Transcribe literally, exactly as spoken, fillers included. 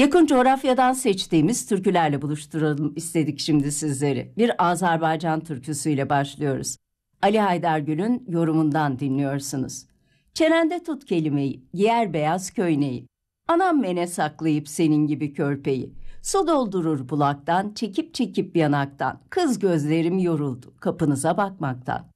Yakın coğrafyadan seçtiğimiz türkülerle buluşturalım istedik şimdi sizleri. Bir Azerbaycan türküsüyle başlıyoruz. Ali Haydargül'ün yorumundan dinliyorsunuz. Çenende tut kelimeyi, giyer beyaz köyneyi. Anam mene saklayıp senin gibi körpeyi. Su doldurur bulaktan, çekip çekip yanaktan. Kız gözlerim yoruldu kapınıza bakmaktan.